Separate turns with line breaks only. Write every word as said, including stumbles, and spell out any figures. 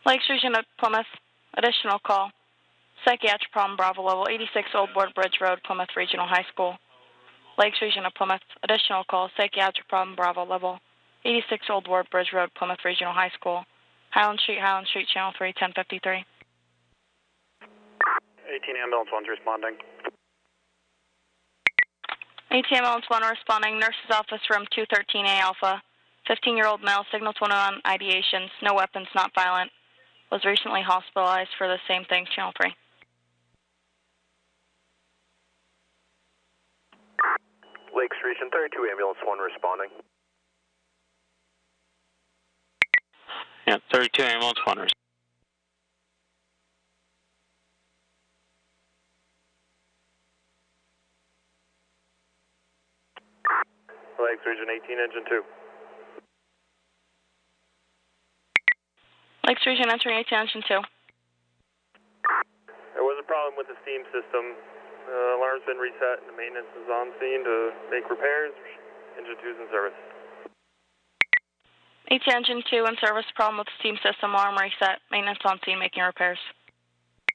Lakes Region at Plymouth. Additional call. Psychiatric problem Bravo level eighty-six Old Ward Bridge Road, Plymouth Regional High School. Lakes Region of Plymouth. Additional call. Psychiatric problem Bravo level eighty-six Old Ward Bridge Road, Plymouth Regional High School. Highland Street, Highland Street, Channel three, ten fifty-three.
eighteen ambulance one's responding.
eighteen ambulance one responding. Nurse's office room two thirteen A Alpha. fifteen-year-old male, signal twenty on ideations, no weapons, not violent. Was recently hospitalized for the same thing, Channel three.
Lakes Region thirty-two, ambulance one responding.
Yeah, thirty-two ambulance one responding.
Lakes Region eighteen, engine two.
Lakes Region entering eighteen, engine two.
There was a problem with the steam system. Uh, alarm's been reset and the maintenance is on scene to make repairs. Engine two's in service.
eighteen, engine two in service. Problem with the steam system. Alarm reset. Maintenance on scene making repairs.